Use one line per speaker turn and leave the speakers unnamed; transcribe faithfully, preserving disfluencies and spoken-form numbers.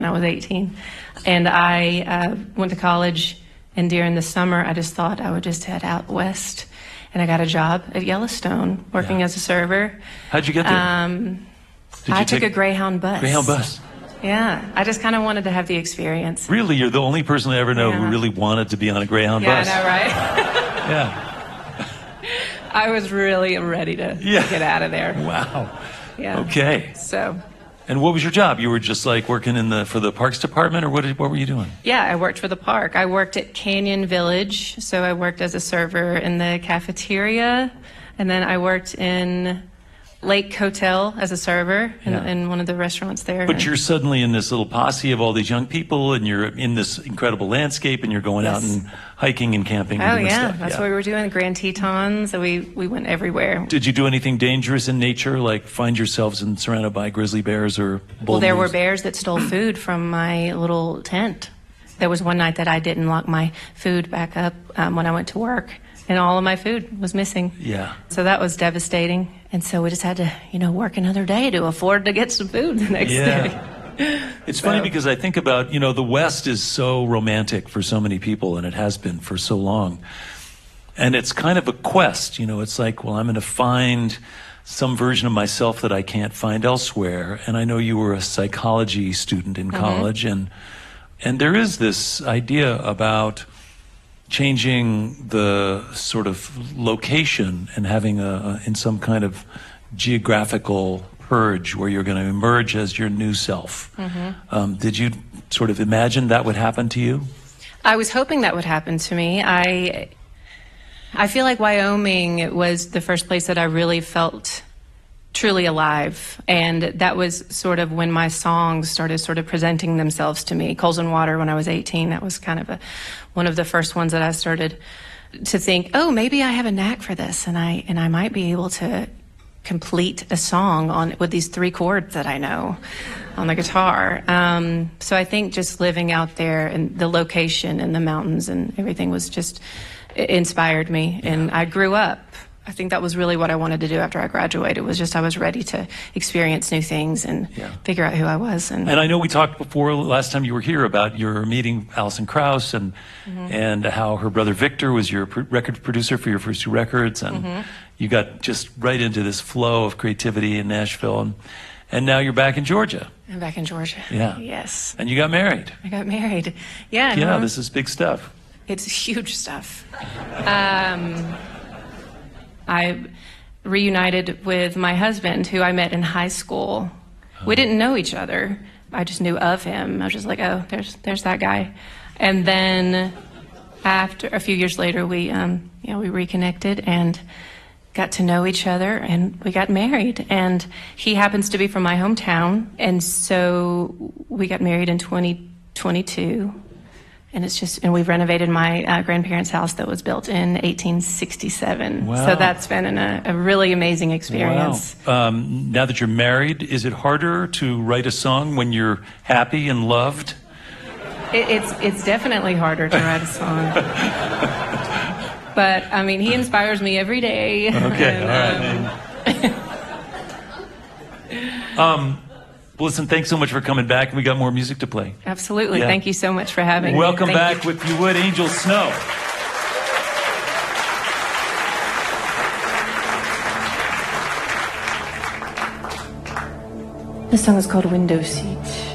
when I was eighteen. And I uh, went to college, and during the summer, I just thought I would just head out west. And I got a job at Yellowstone, working
Yeah.
as a server.
How'd you get there?
Um,
Did
I
you
took
take
a Greyhound bus.
Greyhound bus?
Yeah, I just kind of wanted to have the experience.
Really? You're the only person I ever know
Yeah.
who really wanted to be on a Greyhound
Yeah,
bus.
I know, right?
Yeah.
I was really ready to
Yeah.
get out of there.
Wow.
Yeah.
Okay.
So,
And what was your job? You were just like working in the for the Parks Department, or what? Did, what were you doing?
yeah, I worked for the park. I worked at Canyon Village, so I worked as a server in the cafeteria, and then I worked in Lake Hotel as a server in,
Yeah.
in one of the restaurants there.
But you're suddenly in this little posse of all these young people, and you're in this incredible landscape, and you're going out
Yes.
and hiking and camping. And
Oh
doing
yeah,
stuff.
that's
yeah.
what we were doing. The Grand Tetons. So we we went everywhere.
Did you do anything dangerous in nature, like find yourselves in, surrounded by grizzly bears or bull
Well, there were
moose?
bears that stole food from my little tent. There was one night that I didn't lock my food back up um, when I went to work, and all of my food was missing.
Yeah.
So that was devastating. And so we just had to, you know, work another day to afford to get some food the next
Yeah.
day.
It's
So-
funny because I think about, you know, the West is so romantic for so many people, and it has been for so long. And it's kind of a quest, you know, it's like, well, I'm going to find some version of myself that I can't find elsewhere. And I know you were a psychology student in college, and and there is this idea about changing the sort of location and having a, a in some kind of geographical purge where you're going to emerge as your new self. Um, did you sort of imagine that would happen to you?
I was hoping that would happen to me. I I feel like Wyoming was the first place that I really felt truly alive, and that was sort of when my songs started sort of presenting themselves to me. Coals and Water, when I was eighteen, that was kind of a, one of the first ones that I started to think, oh, maybe I have a knack for this, and I and I might be able to complete a song on with these three chords that I know on the guitar. Um, so I think just living out there and the location and the mountains and everything was just it inspired me, and I grew up. I think that was really what I wanted to do after I graduated, was just I was ready to experience new things and
Yeah.
figure out who I was. And,
And I know we talked before last time you were here about your meeting Alison Krauss and and how her brother Victor was your pr- record producer for your first two records, and you got just right into this flow of creativity in Nashville, and, and now you're back in Georgia.
I'm back in Georgia.
Yeah.
Yes.
And you got married.
I got married. Yeah.
Yeah,
no,
this is big stuff.
It's huge stuff. Um, I reunited with my husband, who I met in high school. We didn't know each other. I just knew of him. I was just like, oh, there's there's that guy. And then after a few years later, we um, you know we reconnected and got to know each other, and we got married. And he happens to be from my hometown, and so we got married in twenty twenty-two. And it's just, and we've renovated my uh, grandparents' house that was built in eighteen sixty-seven.
Wow.
So that's been an, a, a really amazing experience.
Wow. Um, now that you're married, is it harder to write a song when you're happy and loved?
It, it's it's definitely harder to write a song. But I mean, he inspires me every day.
Okay,
And,
all right. Um, um, well, listen, thanks so much for coming back. We got more music to play.
Absolutely.
Yeah.
Thank you so much for having
Welcome
me. Thank
back
you.
with, if you would, Angel Snow.
This song is called Window Seat.